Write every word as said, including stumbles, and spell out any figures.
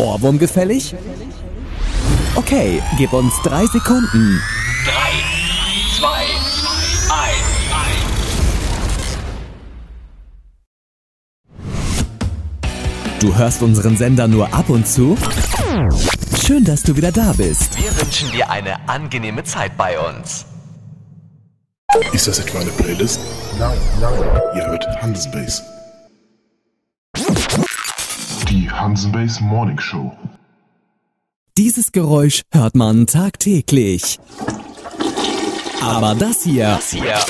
Ohrwurm gefällig? Okay, gib uns drei Sekunden. Drei, zwei, eins. Du hörst unseren Sender nur ab und zu? Schön, dass du wieder da bist. Wir wünschen dir eine angenehme Zeit bei uns. Ist das etwa eine Playlist? Nein, nein. Ihr hört Hansenbase. Die Hansenbase Morning Show. Dieses Geräusch hört man tagtäglich. Aber das hier, Das hier